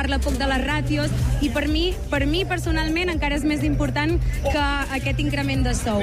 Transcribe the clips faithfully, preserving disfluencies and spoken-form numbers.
parla poc de les ràtios, i per mi, per mi personalment encara és més important que aquest increment de sou.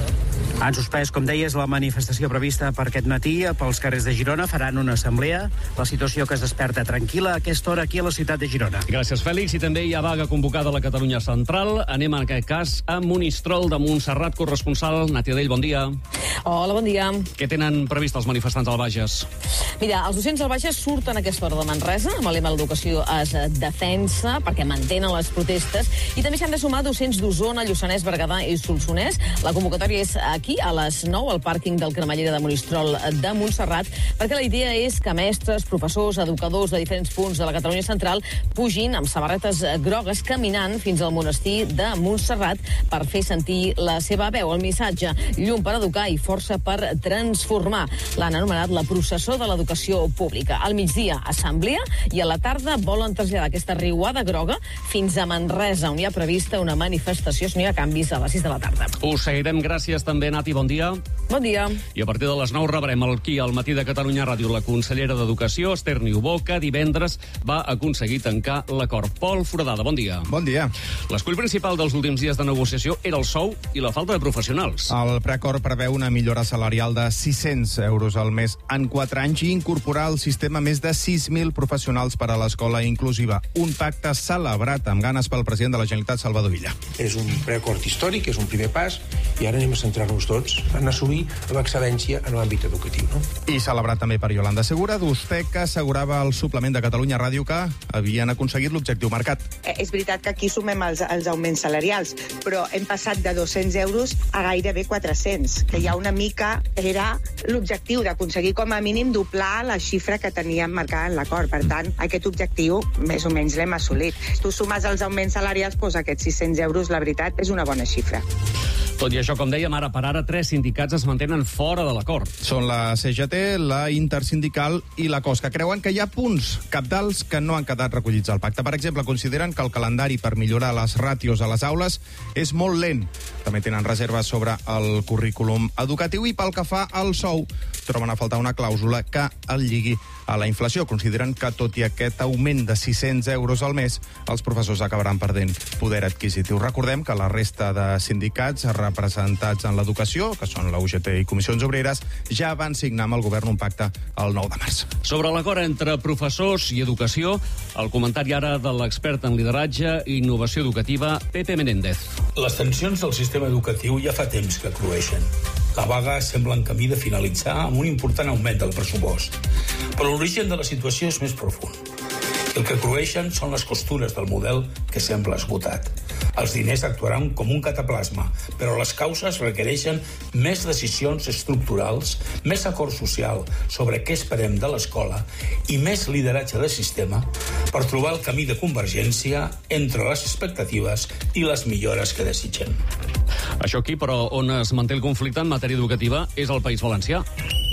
Han suspès, com deies, la manifestació prevista per aquest matí pels carrers de Girona. Faran una assemblea. La situació que es desperta tranquil·la a aquesta hora aquí a la ciutat de Girona. Gràcies, Fèlix. I també hi ha vaga convocada a la Catalunya Central. Anem, en aquest cas, a Monistrol de Montserrat, corresponsal. Nati Adell, bon dia. Hola, bon dia. Què tenen previst els manifestants al Bages? Mira, els docents al Bages surten a aquesta hora de Manresa, amb el lema l'educació es defensa, perquè mantenen les protestes, i també s'han de sumar docents d'Osona, Lluçanès, Berguedà i Solsonès. La convocatòria és aquí, a les nou, al pàrquing del Cremallera de Monistrol de Montserrat, perquè la idea és que mestres, professors, educadors de diferents punts de la Catalunya Central pugin amb samarretes grogues caminant fins al monestir de Montserrat per fer sentir la seva veu. El missatge: llum per educar i força per transformar. L'han anomenat la processó de l'educació pública. Al migdia, assemblea, i a la tarda volen traslladar aquesta riuada groga fins a Manresa, on hi ha prevista una manifestació, si no hi ha canvis, a les sis de la tarda. Ho seguirem. Gràcies també, Nati. Bon dia. Bon dia. I a partir de les nou rebrem aquí al Matí de Catalunya Ràdio la consellera d'Educació, Esther Niubó, que divendres va aconseguir tancar l'acord. Pol Foradada, bon dia. Bon dia. L'escull principal dels últims dies de negociació era el sou i la falta de professionals. El preacord preveu una millora salarial de sis-cents euros al mes en quatre anys i incorporar al sistema més de sis mil professionals per a l'escola inclusiva. Un pacte celebrat amb ganes pel president de la Generalitat, Salvador Illa. És un preacord històric, és un primer pas, i ara anem a centrar-nos tots en assolir l'excel·lència en l'àmbit educatiu. No? I celebrat també per Iolanda Segura, d'Ustec, que assegurava al suplement de Catalunya Ràdio que havien aconseguit l'objectiu marcat. Eh, és veritat que aquí sumem els, els augments salarials, però hem passat de dos-cents euros a gairebé quatre-cents, que ja una mica era l'objectiu d'aconseguir com a mínim doblar la xifra que teníem marcada en l'acord. Per tant, aquest objectiu més o menys l'hem assolit. Si tu sumes els augments salarials, doncs aquests sis-cents euros, la veritat, és una bona xifra. Tot i això, com dèiem, ara per ara, tres sindicats es mantenen fora de l'acord. Són la C G T, la Intersindical i la C O S, que creuen que hi ha punts cabdals que no han quedat recollits al pacte. Per exemple, consideren que el calendari per millorar les ràtios a les aules és molt lent. També tenen reserves sobre el currículum educatiu i pel que fa al sou, troben a faltar una clàusula que el lligui a la inflació. Consideren que, tot i aquest augment de sis-cents euros al mes, els professors acabaran perdent poder adquisitiu. Recordem que la resta de sindicats representats en l'educació, que són la U G T i Comissions Obreres, ja van signar amb el govern un pacte el nou de març. Sobre l'acord entre professors i educació, el comentari ara de l'expert en lideratge i innovació educativa, Pepe Menéndez. Les tensions del sistema educatiu ja fa temps que crueixen. La vaga sembla en camí de finalitzar amb un important augment del pressupost. Però l'origen de la situació és més profund. El que crueixen són les costures del model que sembla esgotat. Els diners actuaran com un cataplasma, però les causes requereixen més decisions estructurals, més acord social sobre què esperem de l'escola i més lideratge de sistema per trobar el camí de convergència entre les expectatives i les millores que desitgem. Això aquí, però, on es manté el conflicte en matèria educativa és el País Valencià.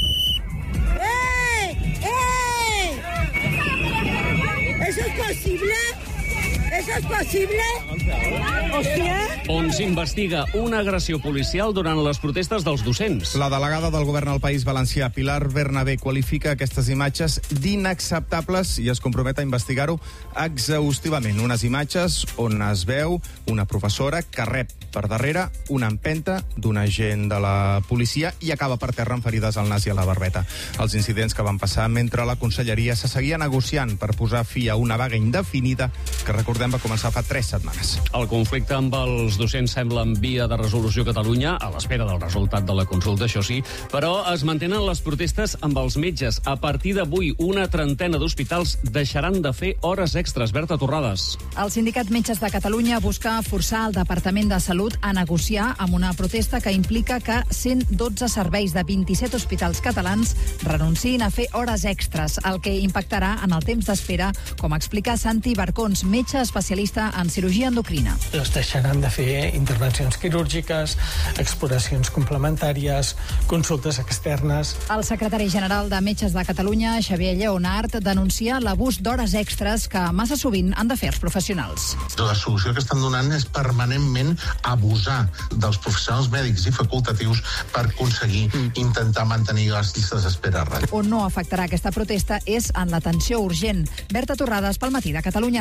¿Eso es posible? ¿Eso es posible? Hòstia! On s'investiga una agressió policial durant les protestes dels docents. La delegada del govern al País Valencià, Pilar Bernabé, qualifica aquestes imatges d'inacceptables i es compromet a investigar-ho exhaustivament. Unes imatges on es veu una professora que rep per darrere una empenta d'un agent de la policia i acaba per terra amb ferides al nas i a la barbeta. Els incidents que van passar mentre la conselleria se seguia negociant per posar fi a una vaga indefinida que, recordem, va començar fa tres setmanes. El conflicte amb els docents sembla en via de resolució a Catalunya, a l'espera del resultat de la consulta, això sí, però es mantenen les protestes amb els metges. A partir d'avui, una trentena d'hospitals deixaran de fer hores extres. Berta Torrades. El Sindicat Metges de Catalunya busca forçar el Departament de Salut a negociar amb una protesta que implica que cent dotze serveis de vint-i-set hospitals catalans renunciïn a fer hores extres, el que impactarà en el temps d'espera, com explica Santi Barcons, metge especialista en cirurgia endocrina. Es deixaran de fer intervencions quirúrgiques, exploracions complementàries, consultes externes. El secretari general de Metges de Catalunya, Xavier Lleonart, denuncia l'abús d'hores extres que massa sovint han de fer els professionals. La solució que estan donant és permanentment abusar dels professionals mèdics i facultatius per aconseguir intentar mantenir les llistes d'espera. On no afectarà aquesta protesta és en l'atenció urgent. Berta Torrades, pel Matí de Catalunya.